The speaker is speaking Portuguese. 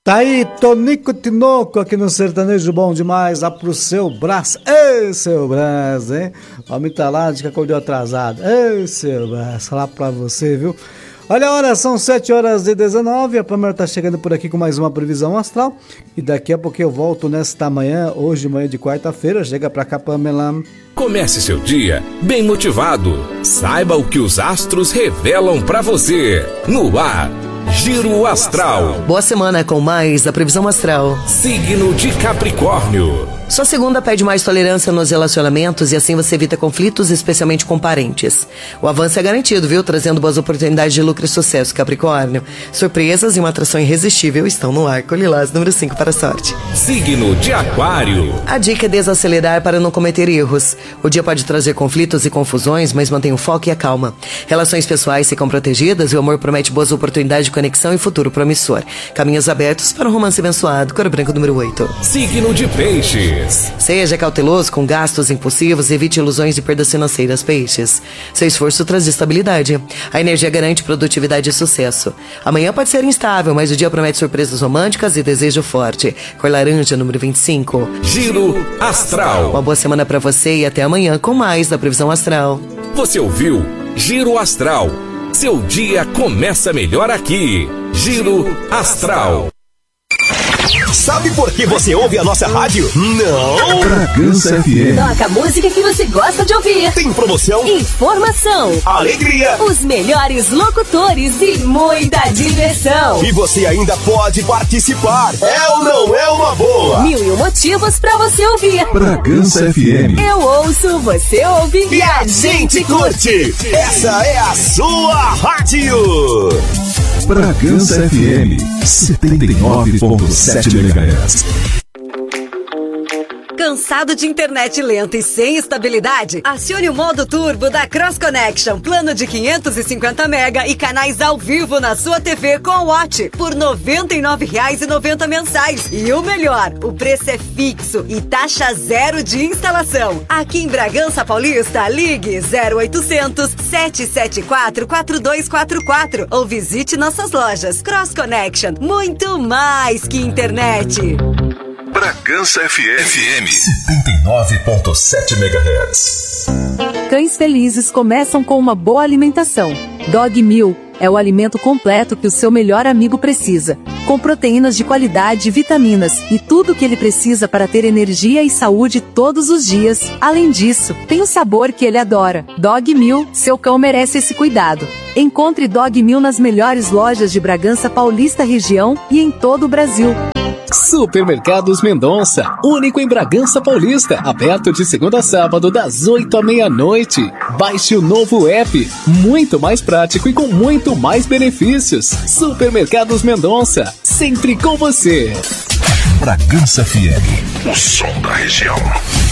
Tá aí, Tonico Tinoco aqui no Sertanejo Bom Demais, lá pro seu braço. Ei, seu braço, hein? O homem tá lá, diz que acordou atrasado. Ei, seu braço, lá pra você, viu? Olha a hora, são 7h19, a Pamela tá chegando por aqui com mais uma previsão astral. E daqui a pouco eu volto nesta manhã, hoje manhã de quarta-feira. Chega pra cá, Pamela. Comece seu dia bem motivado. Saiba o que os astros revelam pra você. No ar, Giro Astral. Boa semana com mais da previsão astral. Signo de Capricórnio. Sua segunda pede mais tolerância nos relacionamentos e assim você evita conflitos, especialmente com parentes. O avanço é garantido, viu? Trazendo boas oportunidades de lucro e sucesso, Capricórnio. Surpresas e uma atração irresistível estão no arco lilás número 5 para a sorte. Signo de Aquário. A dica é desacelerar para não cometer erros. O dia pode trazer conflitos e confusões, mas mantenha o foco e a calma. Relações pessoais ficam protegidas e o amor promete boas oportunidades de conexão e futuro promissor. Caminhos abertos para um romance abençoado, cor branco número 8. Signo de Peixes. Seja cauteloso com gastos impulsivos e evite ilusões de perdas financeiras, Peixes. Seu esforço traz estabilidade. A energia garante produtividade e sucesso. Amanhã pode ser instável, mas o dia promete surpresas românticas e desejo forte. Cor laranja, número 25. Giro Astral. Uma boa semana pra você e até amanhã com mais da previsão astral. Você ouviu Giro Astral. Seu dia começa melhor aqui. Giro Astral. Sabe por que você ouve a nossa rádio? Não! Bragança FM. Toca a música que você gosta de ouvir. Tem promoção, informação, alegria, os melhores locutores e muita diversão. E você ainda pode participar. É ou não é uma boa? 1001 motivos pra você ouvir. Bragança FM. Eu ouço, você ouve e a gente curte. Essa é a sua rádio. Bragança FM 79.7 MHz. Cansado de internet lenta e sem estabilidade? Acione o modo turbo da Cross Connection. Plano de 550 mega e canais ao vivo na sua TV com o Watch por R$ 99,90 mensais. E o melhor, o preço é fixo e taxa zero de instalação. Aqui em Bragança Paulista, ligue 0800 774 4244 ou visite nossas lojas. Cross Connection, muito mais que internet. Bragança FM 79.7 MHz. Cães felizes começam com uma boa alimentação. Dog Meal é o alimento completo que o seu melhor amigo precisa, com proteínas de qualidade e vitaminas, e tudo o que ele precisa para ter energia e saúde todos os dias. Além disso, tem o sabor que ele adora. Dog Meal, seu cão merece esse cuidado. Encontre Dog Meal nas melhores lojas de Bragança Paulista região e em todo o Brasil. Supermercados Mendonça, único em Bragança Paulista, aberto de segunda a sábado das 8 à meia-noite. Baixe o novo app, muito mais prático e com muito mais benefícios. Supermercados Mendonça, sempre com você. Bragança FM, o som da região.